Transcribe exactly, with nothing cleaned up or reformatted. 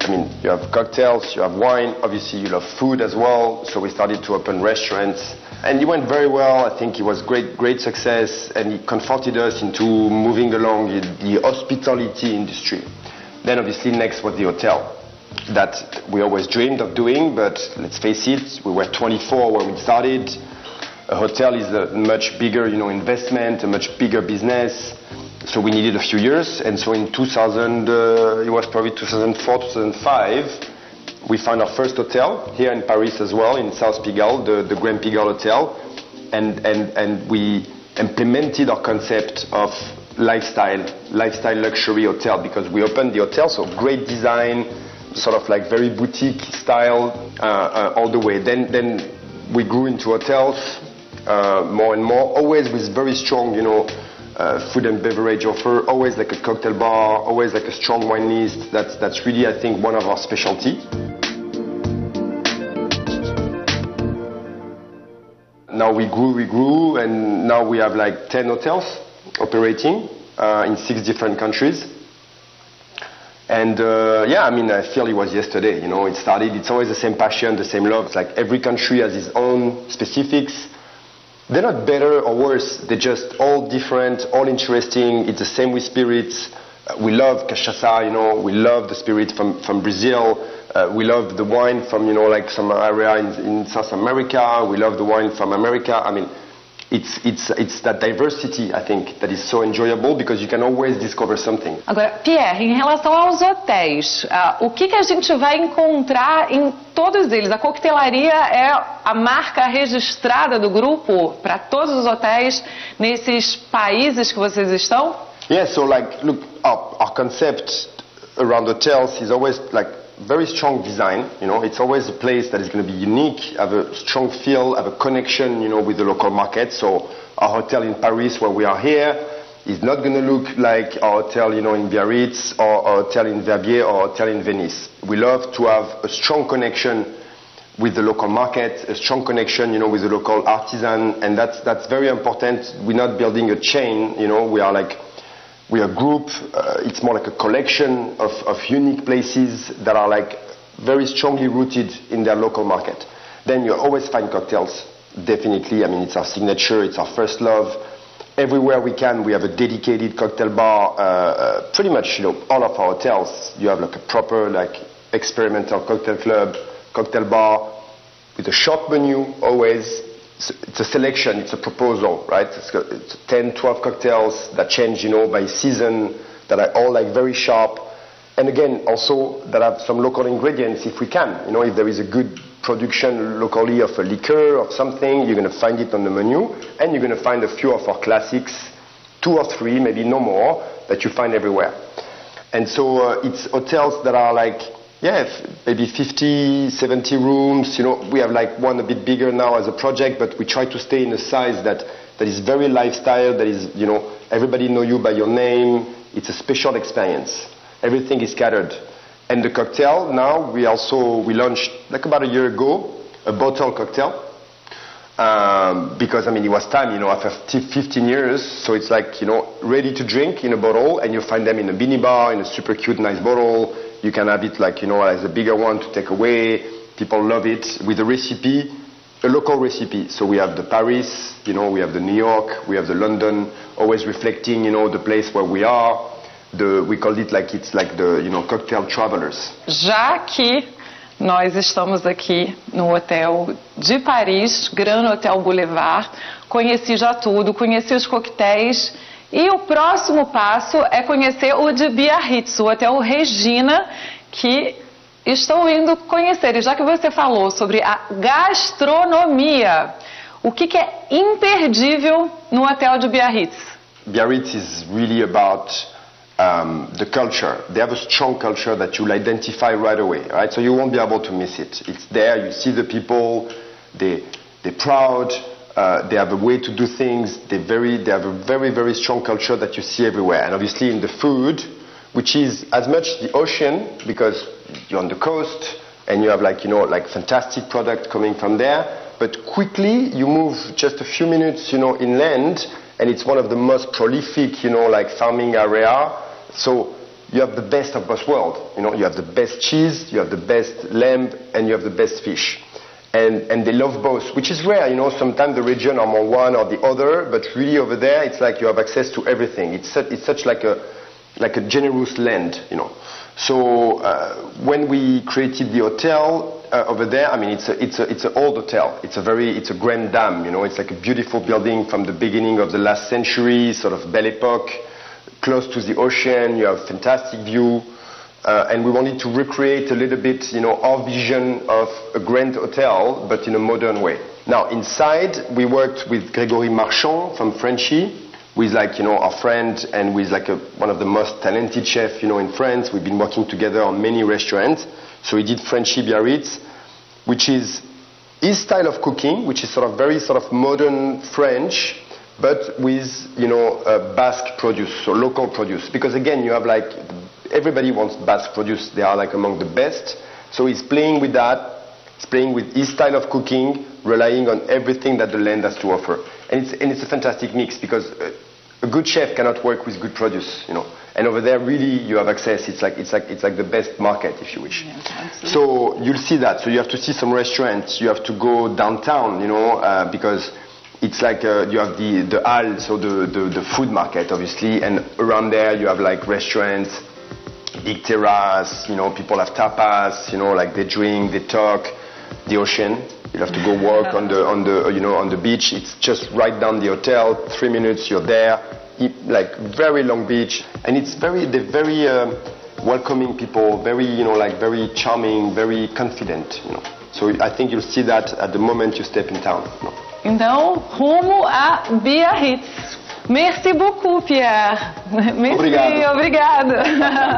I mean, you have cocktails, you have wine, obviously you love food as well, so we started to open restaurants. And it went very well. I think it was great, great success, and it comforted us into moving along the, the hospitality industry. Then obviously next was the hotel, that we always dreamed of doing, but let's face it, we were twenty-four when we started. A hotel is a much bigger, you know, investment, a much bigger business. So we needed a few years, and so in two thousand, uh, it was probably two thousand four, two thousand five, we found our first hotel here in Paris as well, in South Pigalle, the, the Grand Pigalle Hotel, and, and, and we implemented our concept of lifestyle, lifestyle luxury hotel, because we opened the hotel, so great design, sort of like very boutique style uh, uh, all the way. Then, then we grew into hotels uh, more and more, always with very strong, you know, Uh, food and beverage offer, always like a cocktail bar, always like a strong wine list. That's, that's really, I think, one of our specialty. Now we grew, we grew, and now we have like ten hotels operating uh, in six different countries. And uh, yeah, I mean, I feel it was yesterday, you know, it started, it's always the same passion, the same love. It's like every country has its own specifics. They're not better or worse, they're just all different, all interesting. It's the same with spirits. Uh, we love cachaça, you know, we love the spirit from, from Brazil. Uh, we love the wine from, you know, like some area in, in South America. We love the wine from America. I mean, it's, it's, it's that diversity, I think, that is so enjoyable because you can always discover something. Agora, Pierre, em relação aos hotéis, uh, o que, que a gente vai encontrar em todos eles? A coquetelaria é a marca registrada do grupo para todos os hotéis nesses países que vocês estão? Yeah, so like, look, our, our concept around hotels is always like very strong design, you know, it's always a place that is going to be unique, have a strong feel, have a connection, you know, with the local market. So our hotel in Paris, where we are here, is not going to look like our hotel, you know, in Biarritz, or our hotel in Verbier, or our hotel in Venice. We love to have a strong connection with the local market, a strong connection, you know, with the local artisan, and that's, that's very important. We're not building a chain, you know, we are like, we are a group, uh, it's more like a collection of, of unique places that are like very strongly rooted in their local market. Then you always find cocktails, definitely. I mean, it's our signature, it's our first love. Everywhere we can, we have a dedicated cocktail bar. Uh, uh, pretty much, you know, all of our hotels, you have like a proper, like, experimental cocktail club, cocktail bar, with a short menu, always. It's a selection, it's a proposal, right? It's, got, it's ten, twelve cocktails that change, you know, by season, that are all like very sharp. And again, also that have some local ingredients if we can. You know, if there is a good production locally of a liqueur or something, you're going to find it on the menu. And you're going to find a few of our classics, two or three, maybe no more, that you find everywhere. And so uh, it's hotels that are like, yeah, maybe fifty, seventy rooms. You know, we have like one a bit bigger now as a project, but we try to stay in a size that, that is very lifestyle, that is, you know, everybody know you by your name. It's a special experience. Everything is catered. And the cocktail, now we also, we launched like about a year ago, a bottle cocktail. Um, because, I mean, it was time, you know, after fifteen years, so it's like, you know, ready to drink in a bottle, and you find them in a beanie bar, in a super cute, nice bottle. You can have it like, you know, as a bigger one to take away. People love it with a recipe, a local recipe. So we have the Paris, you know, we have the New York, we have the London, always reflecting, you know, the place where we are. The, we call it like, it's like the, you know, cocktail travelers. Já que nós estamos aqui no hotel de Paris, Grand Hotel Boulevard, conheci já tudo, conheci os coquetéis. E o próximo passo é conhecer o de Biarritz, o Hotel Regina, que estou indo conhecer. E já que você falou sobre a gastronomia, o que, que é imperdível no Hotel de Biarritz? Biarritz is really about um, the culture. They have a strong culture that you'll identify right away, right? So you won't be able to miss it. It's there, you see the people, they, they're proud. Uh, they have a way to do things. They very, they have a very, very strong culture that you see everywhere. And obviously in the food, which is as much the ocean, because you're on the coast and you have like, you know, like fantastic product coming from there. But quickly you move just a few minutes, you know, inland, and it's one of the most prolific, you know, like farming area. So you have the best of both worlds. You know, you have the best cheese, you have the best lamb, and you have the best fish. And, and they love both, which is rare. You know, sometimes the region are more one or the other, but really over there, it's like you have access to everything. It's such, it's such like a, like a generous land, you know. So uh, when we created the hotel uh, over there, I mean, it's a, it's a, it's an old hotel. It's a very, it's a grand dame, you know. It's like a beautiful building from the beginning of the last century, sort of Belle Epoque, close to the ocean. You have fantastic view, uh, and we wanted to recreate a little bit, you know, our vision of a grand hotel, but in a modern way. Now inside, we worked with Grégory Marchand from Frenchy, with like, you know, our friend and with like a, one of the most talented chefs, you know, in France. We've been working together on many restaurants. So he did Frenchy Biarritz, which is his style of cooking, which is sort of very sort of modern French, but with, you know, uh, Basque produce, so local produce. Because again, you have like, everybody wants Basque produce. They are like among the best. So he's playing with that. He's playing with his style of cooking, relying on everything that the land has to offer. And it's, and it's a fantastic mix because uh, a good chef cannot work with good produce, you know. And over there, really, you have access. It's like, it's like, it's like the best market, if you wish. Yes, so you'll see that. So you have to see some restaurants. You have to go downtown, you know, uh, because it's like uh, you have the, the Halles, so the, the, the food market, obviously. And around there, you have like restaurants, big terrace, you know, people have tapas, you know, like they drink, they talk, the ocean. You have to go walk on the, on the, you know, on the beach. It's just right down the hotel. Three minutes, you're there. Like very long beach, and it's very, they're very uh, welcoming people. Very, you know, like very charming, very confident. You know. So I think you'll see that at the moment you step in town. You know. Então, rumo a Biarritz. Merci beaucoup, Pierre. Merci, obrigado. obrigada.